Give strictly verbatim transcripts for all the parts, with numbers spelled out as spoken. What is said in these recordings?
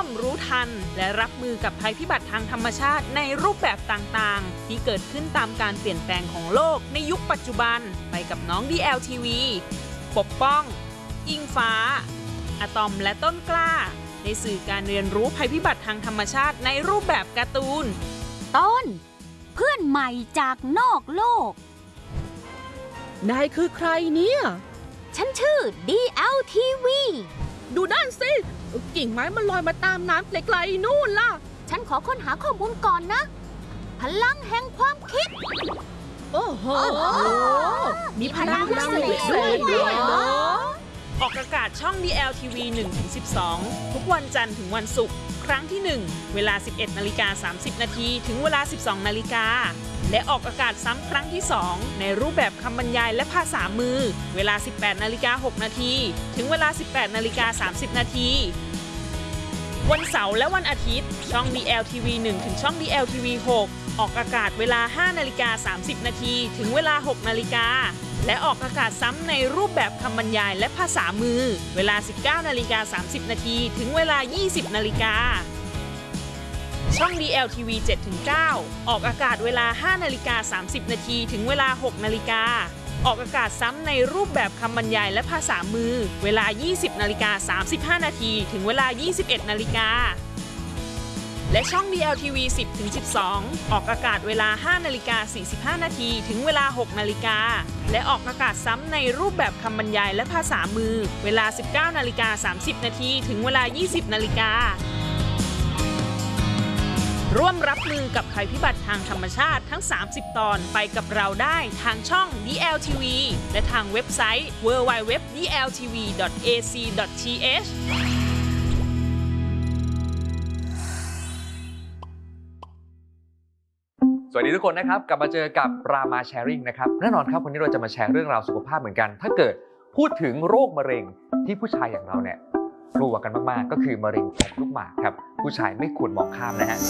มรู้ทันและรับมือกับภัยพิบัติทางธรรมชาติในรูปแบบต่างๆที่เกิดขึ้นตามการเปลี่ยนแปลงของโลกในยุคปัจจุบันไปกับน้อง ดี แอล ที วี ปกป้องอิงฟ้าอะตอมและต้นกล้าในสื่อการเรียนรู้ภัยพิบัติทางธรรมชาติในรูปแบบการ์ตูนต้นเพื่อนใหม่จากนอกโลกนายคือใครเนี่ยฉันชื่อ ดี แอล ที วีดูด้านสิกิ่งไม้มันลอยมาตามน้ำไกลๆนู่นล่ะฉันขอค้นหาข้อมูลก่อนนะพลังแห่งความคิดโอ้โหมีพลังพิเศษด้วยเหรอออกอากาศช่อง ดี แอล ที วี หนึ่งถึงสิบสอง ทุกวันจันทร์ถึงวันศุกร์ครั้งที่ หนึ่ง เวลา สิบเอ็ดนาฬิกาสามสิบนาทีถึงเวลา สิบสองนาฬิกาและออกอากาศซ้ำครั้งที่ สอง ในรูปแบบคำบรรยายและภาษามือเวลา สิบแปดนาฬิกาหกนาทีถึงเวลา สิบแปดนาฬิกาสามสิบนาทีวันเสาร์และวันอาทิตย์ช่อง ดี แอล ที วี หนึ่ง ถึงช่อง ดี แอล ที วี หก ออกอากาศเวลา ห้านาฬิกาสามสิบนาทีถึงเวลา หกนาฬิกาและออกอากาศซ้ำในรูปแบบคำบรรยายและภาษามือเวลา สิบเก้านาฬิกาสามสิบนาทีถึงเวลา ยี่สิบนาฬิกาช่อง ดี แอล ที วี เจ็ดถึงเก้า ออกอากาศเวลา ห้านาฬิกาสามสิบนาทีถึงเวลา หกนาฬิกาออกอากาศซ้ำในรูปแบบคำบรรยายและภาษามือเวลา ยี่สิบนาฬิกาสามสิบห้านาทีถึงเวลา ยี่สิบเอ็ดนาฬิกาและช่อง ดี แอล ที วี สิบถึงสิบสอง ออกอากาศเวลา ห้านาฬิกาสี่สิบห้านาทีถึงเวลา หกนาฬิกาและออกอากาศซ้ำในรูปแบบคำบรรยายและภาษามือเวลา สิบเก้านาฬิกาสามสิบนาทีถึงเวลา ยี่สิบนาฬิการ่วมรับมือกับภัยพิบัติทางธรรมชาติทั้ง สามสิบ ตอนไปกับเราได้ทางช่อง ดี แอล ที วี และทางเว็บไซต์ ดับเบิลยู ดับเบิลยู ดับเบิลยู ดอท ดี แอล ที วี ดอท เอ ซี ดอท ที เอชสวัสดีทุกคนนะครับกลับมาเจอกับรามาแชร์ริ่งนะครับแน่นอนครับวันนี้เราจะมาแชร์เรื่องราวสุขภาพเหมือนกันถ้าเกิดพูดถึงโรคมะเร็งที่ผู้ชายอย่างเราเนี่ยกลัวกันมากๆก็คือมะเร็งต่อมลูกหมากครับผู้ชายไม่ควรมองข้ามนะฮะ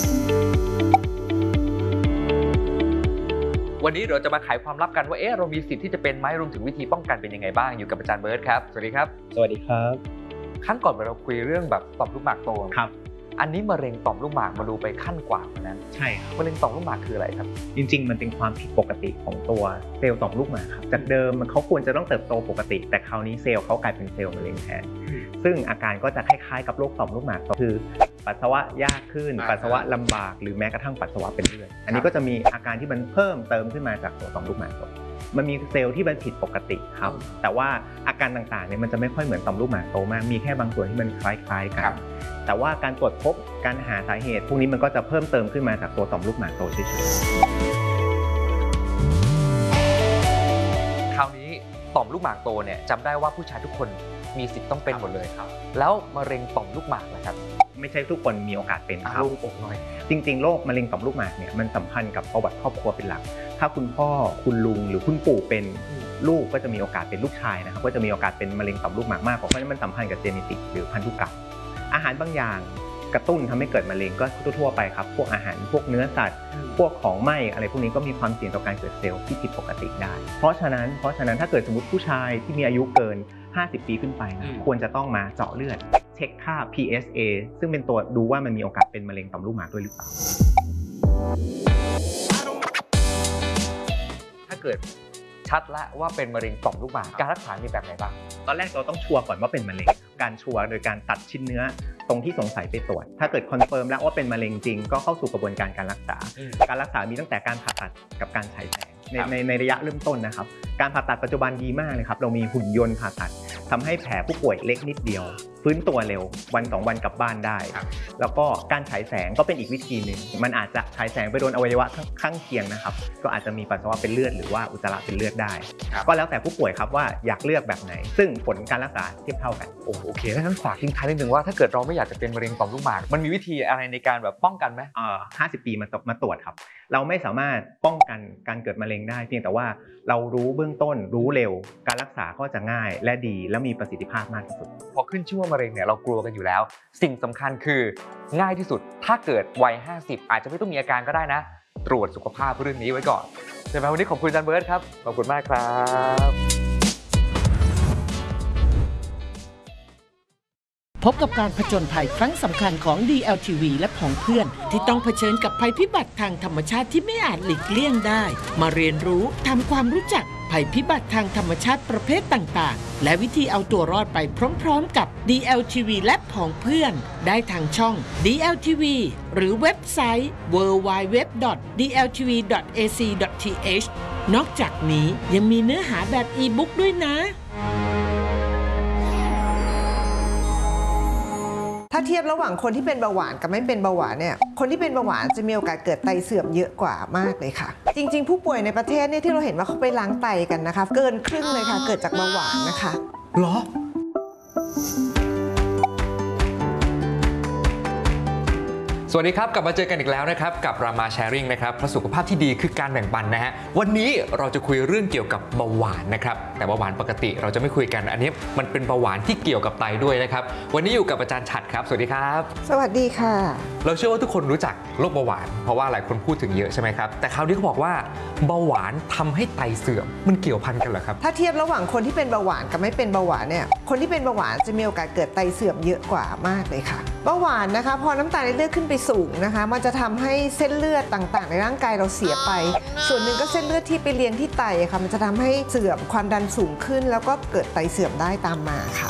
วันนี้เราจะมาไขความลับกันว่าเอ๊ะเรามีสิทธิ์ที่จะเป็นไหมรวมถึงวิธีป้องกันเป็นยังไงบ้างอยู่กับอาจารย์เบิร์ตครับสวัสดีครับสวัสดีครับขั้นก่อนเราคุยเรื่องแบบต่อมลูกหมากโตครับอันนี้มะเร็งต่อมลูกหมากมาดูไปขั้นกว่านั้นใช่ครับมะเร็งต่อมลูกหมากคืออะไรครับจริงๆมันเป็นความผิดปกติของตัวเซลล์ต่อมลูกหมากครับจากเดิมมันเขาควรจะต้องเติบโตปกติแต่คราวนี้เซลล์เขากลายเป็นเซลล์มะเร็งแทนซึ่งอาการก็จะคล้ายๆกับโรคต่อมลูกหมากคือปัสสาวะยากขึ้นปัสสาวะลำบากหรือแม้กระทั่งปัสสาวะเป็นเลือดอันนี้ก็จะมีอาการที่มันเพิ่มเติมขึ้นมาจากตัวต่อมลูกหมากมันมีเซลล์ที่มันผิดปกติครับแต่ว่าอาการต่างๆเนี่ยมันจะไม่ค่อยเหมือนต่อมลูกหมากโตมากมีแค่บางส่วนที่มันคล้ายๆกันแต่ว่าการตรวจพบการหาสาเหตุพวกนี้มันก็จะเพิ่มเติมขึ้นมาจากตัวต่อมลูกหมากโตเฉยๆคราวนี้ต่อมลูกหมากโตเนี่ยจำได้ว่าผู้ชายทุกคนมีสิทธิ์ต้องเป็นหมดเลยครับแล้วมะเร็งต่อมลูกหมากนะครับไม่ใช่ทุกคนมีโอกาสเป็นครับลูกอกหน่อยจริงๆโรคมะเร็งต่อมลูกหมากเนี่ยมันสัมพันธ์กับประวัติครอบครัวเป็นหลักถ้าคุณพ่อคุณลุงหรือคุณปู่เป็นลูกก็จะมีโอกาสเป็นลูกชายนะครับก็จะมีโอกาสเป็นมะเร็งต่อมลูกหมากมากเพราะฉะนั้นมันสัมพันธ์กับเจเนติกหรือพันธุกรรมอาหารบางอย่างกระตุ้นทำให้เกิดมะเร็งก็ทั่วๆไปครับพวกอาหารพวกเนื้อสัตว์พวกของไหม้อะไรพวกนี้ก็มีความเสี่ยงต่อการเกิดเซลล์ที่ผิดปกติได้เพราะฉะนั้นเพราะฉะนั้นถ้าเกิดสมมติผู้ชายที่มีอายุเกินห้าสิบปีขึ้นไปนะควรจะต้องมาเจาะเลือดเช็คค่า พี เอส เอ ซึ่งเป็นตัวดูว่ามันมีโอกาสเป็นมะเร็งต่อมลูกหมากด้วยหรือเปล่าถ้าเกิดชัดแล้วว่าเป็นมะเร็งต่อมลูกหมากการรักษามีแบบไหนบ้างตอนแรกเราต้องชัวร์ก่อนว่าเป็นมะเร็งการชัวร์โดยการตัดชิ้นเนื้อตรงที่สงสัยไปตรวจถ้าเกิดคอนเฟิร์มแล้วว่าเป็นมะเร็งจริงก็เข้าสู่กระบวนการการรักษาการรักษามีตั้งแต่การผ่าตัดกับการฉายแสงในในในระยะเริ่มต้นนะครับการผ่าตัดปัจจุบันดีมากเลยครับเรามีหุ่นยนต์ผ่าตัดทำให้แผลผู้ป่วยเล็กนิดเดียวฟื้นตัวเร็ววันสองวันกลับบ้านได้แล้วก็การฉายแสงก็เป็นอีกวิธีหนึ่งมันอาจจะฉายแสงไปโดนอวัยวะข้างเคียงนะครับก็อาจจะมีปัสสาวะเป็นเลือดหรือว่าอุจจาระเป็นเลือดได้ก็แล้วแต่ผู้ป่วยครับว่าอยากเลือกแบบไหนซึ่งผลการรักษาเทียบเท่ากันโอเคแล้วท่านฝากทิ้งท้ายนิดนึงว่าถ้าเกิดเราไม่อยากจะเป็นมะเร็งต่อมลูกหมากมันมีวิธีอะไรในการแบบป้องกันไหมอ่าห้าสิบปีมามาตรวจครับเราไม่สามารถป้องกันการเกิดมะเร็งได้เพียงแต่ว่าเรารู้เบื้องต้นรู้เร็วการรักษาก็จะง่ายและดีและมีประสิทธิภาพมากที่สุดพอขึ้นชื่อว่ามะเร็งเนี่ยเรากลัวกันอยู่แล้วสิ่งสำคัญคือง่ายที่สุดถ้าเกิดวัยห้าสิบอาจจะไม่ต้องมีอาการก็ได้นะตรวจสุขภาพเรื่องนี้ไว้ก่อนใช่ไหมวันนี้ขอบคุณอาจารย์เบิร์ตครับขอบคุณมากครับพบกับการผจญภัยครั้งสำคัญของ ดี แอล ที วี และผองเพื่อนที่ต้องเผชิญกับภัยพิบัติทางธรรมชาติที่ไม่อาจหลีกเลี่ยงได้มาเรียนรู้ทำความรู้จักภัยพิบัติทางธรรมชาติประเภทต่างๆและวิธีเอาตัวรอดไปพร้อมๆกับ ดี แอล ที วี และผองเพื่อนได้ทางช่อง ดี แอล ที วี หรือเว็บไซต์ ดับเบิลยู ดับเบิลยู ดับเบิลยู ดอท ดี แอล ที วี ดอท เอ ซี ดอท ที เอช นอกจากนี้ยังมีเนื้อหาแบบอีบุ๊กด้วยนะถ้าเทียบระหว่างคนที่เป็นเบาหวานกับไม่เป็นเบาหวานเนี่ยคนที่เป็นเบาหวานจะมีโอกาสเกิดไตเสื่อมเยอะกว่ามากเลยค่ะจริงๆผู้ป่วยในประเทศเนี่ยที่เราเห็นว่าเขาไปล้างไตกันนะคะเกินครึ่งเลยค่ะเกิดจากเบาหวานนะคะเหรอสวัสดีครับกลับมาเจอกันอีกแล้วนะครับกับรามาแชร์ริ่งนะครับเพราะสุขภาพที่ดีคือการแบ่งปันนะฮะวันนี้เราจะคุยเรื่องเกี่ยวกับเบาหวานนะครับแต่เบาหวานปกติเราจะไม่คุยกันอันนี้มันเป็นเบาหวานที่เกี่ยวกับไตด้วยนะครับวันนี้อยู่กับอาจารย์ฉัตรครับสวัสดีครับสวัสดีค่ะเราเชื่อว่าทุกคนรู้จักโรคเบาหวานเพราะว่าหลายคนพูดถึงเยอะใช่ไหมครับแต่คราวนี้เขาบอกว่าเบาหวานทำให้ไตเสื่อมมันเกี่ยวพันกันเหรอครับถ้าเทียบระหว่างคนที่เป็นเบาหวานกับไม่เป็นเบาหวานเนี่ยคนที่เป็นเบาหวานจะมีโอกาสเกิดไตเสื่อมเยอะกว่ามากเลยค่ะเบาหวานนะคะพอน้ำตาลในเลือดขึ้นไปสูงนะคะมันจะทำให้เส้นเลือดต่างๆในร่างกายเราเสียไปส่วนหนึ่งก็เส้นเลือดที่ไปเลี้ยงที่ไตค่ะมันจะทำให้เสื่อมความดันสูงขึ้นแล้วก็เกิดไตเสื่อมได้ตามมาค่ะ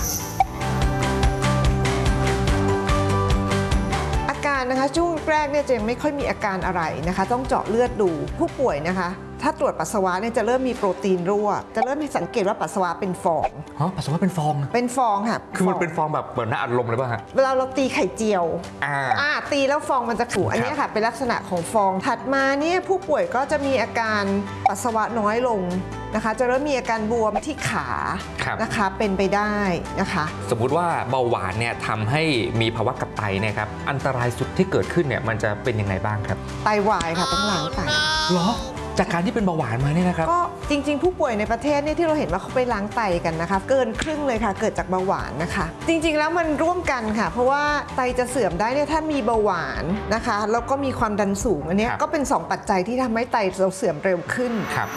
อาการนะคะช่วงแรกเนี่ยจะยังไม่ค่อยมีอาการอะไรนะคะต้องเจาะเลือดดูผู้ป่วยนะคะถ้าตรวจปัสสาวะเนี่ยจะเริ่มมีโปรตีนรั่วจะเริ่มมีสังเกตว่าปัสสาวะเป็นฟองฮะปัสสาวะเป็นฟองเป็นฟองค่ะคือมันเป็นฟองแบบเหมือนน้ำอัดลมเลยป่ะฮะเวลาเราตีไข่เจียวอ่าอ่าตีแล้วฟองมันจะขุ่นอันนี้ค่ะเป็นลักษณะของฟองถัดมาเนี่ยผู้ป่วยก็จะมีอาการปัสสาวะน้อยลงนะคะจะเริ่มมีอาการบวมที่ขานะคะเป็นไปได้นะคะสมมุติว่าเบาหวานเนี่ยทำให้มีภาวะกับไตเนี่ยครับอันตรายสุดที่เกิดขึ้นเนี่ยมันจะเป็นยังไงบ้างครับไตวายค่ะต้องล้างไตเหรอจากการที่เป็นเบาหวานมาเนี่ยนะครับก็จริงๆผู้ป่วยในประเทศเนี่ยที่เราเห็นว่าเขาไปล้างไตกันนะคะเกินครึ่งเลยค่ะเกิดจากเบาหวานนะคะจริงๆแล้วมันร่วมกันค่ะเพราะว่าไตจะเสื่อมได้เนี่ยถ้ามีเบาหวานนะคะแล้วก็มีความดันสูงอันนี้ก็เป็นสองปัจจัยที่ทำให้ไตเราเสื่อมเร็วขึ้นครับ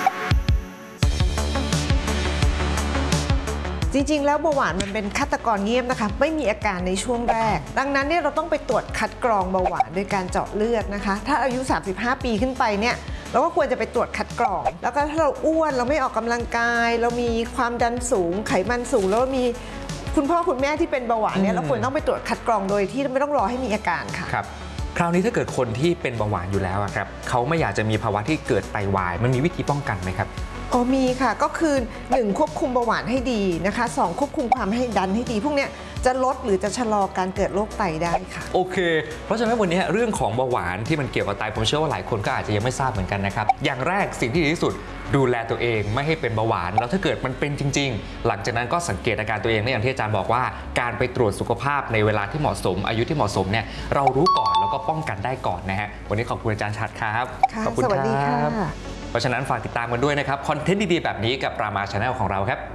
จริงๆแล้วเบาหวานมันเป็นฆาตกรเงียบนะคะไม่มีอาการในช่วงแรกดังนั้นเนี่ยเราต้องไปตรวจคัดกรองเบาหวานโดยการเจาะเลือดนะคะถ้าอายุสามสิบห้าปีขึ้นไปเนี่ยเราก็ควรจะไปตรวจคัดกรองแล้วก็ถ้าเราอ้วนเราไม่ออกกำลังกายเรามีความดันสูงไขมันสูงแล้วมีคุณพ่อคุณแม่ที่เป็นเบาหวานเนี่ยเราควรต้องไปตรวจคัดกรองโดยที่ไม่ต้องรอให้มีอาการค่ะครับคราวนี้ถ้าเกิดคนที่เป็นเบาหวานอยู่แล้วครับเขาไม่อยากจะมีภาวะที่เกิดไตวายมันมีวิธีป้องกันไหมครับอ๋อมีค่ะก็คือหนึ่งควบคุมเบาหวานให้ดีนะคะสองควบคุมความให้ดันให้ดีพวกเนี้ยจะลดหรือจะชะลอการเกิดโรคไตได้ค่ะโอเคเพราะฉะนั้นวันนี้เรื่องของเบาหวานที่มันเกี่ยวกับไตผมเชื่อว่าหลายคนก็อาจจะยังไม่ทราบเหมือนกันนะครับอย่างแรกสิ่งที่ดีที่สุดดูแลตัวเองไม่ให้เป็นเบาหวานแล้วถ้าเกิดมันเป็นจริงๆหลังจากนั้นก็สังเกตอาการตัวเองอย่างที่อาจารย์บอกว่าการไปตรวจสุขภาพในเวลาที่เหมาะสมอายุที่เหมาะสมเนี่ยเรารู้ก่อนแล้วก็ป้องกันได้ก่อนนะฮะวันนี้ขอบคุณอาจารย์ฉัตรครับขอบคุณครับเพราะฉะนั้นฝากติดตามกันด้วยนะครับคอนเทนต์ดีๆแบบนี้กับรามา Channel ของเราครับ